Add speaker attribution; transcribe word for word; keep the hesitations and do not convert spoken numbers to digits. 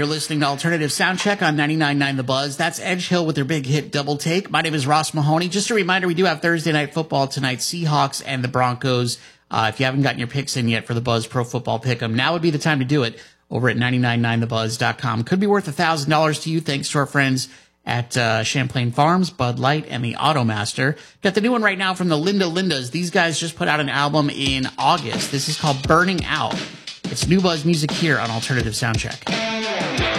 Speaker 1: You're listening to Alternative Soundcheck on ninety-nine point nine The Buzz. That's Edge Hill with their big hit Double Take. My name is Ross Mahoney. Just a reminder, we do have Thursday Night Football tonight, Seahawks and the Broncos. Uh, if you haven't gotten your picks in yet for the Buzz Pro Football Pick'em, now would be the time to do it over at ninety-nine point nine the buzz dot com. Could be worth one thousand dollars to you thanks to our friends at uh, Champlain Farms, Bud Light, and the Automaster. Got the new one right now from the Linda Lindas. These guys just put out an album in August. This is called Burning Out. It's New Buzz music here on Alternative Soundcheck.